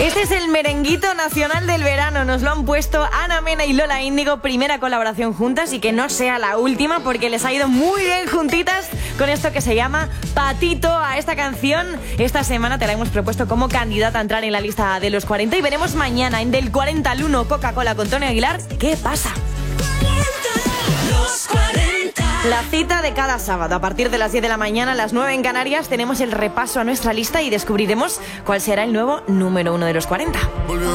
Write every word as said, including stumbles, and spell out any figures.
Este es el merenguito nacional del verano. Nos lo han puesto Ana Mena y Lola Índigo, primera colaboración juntas, y que no sea la última porque les ha ido muy bien juntitas con esto que se llama Patito. A esta canción esta semana te la hemos propuesto como candidata a entrar en la lista de los cuarenta y veremos mañana en Del cuarenta al uno Coca-Cola con Tony Aguilar qué pasa. Los cuarenta. La cita de cada sábado, a partir de las diez de la mañana, a las nueve en Canarias, tenemos el repaso a nuestra lista y descubriremos cuál será el nuevo número uno de los cuarenta.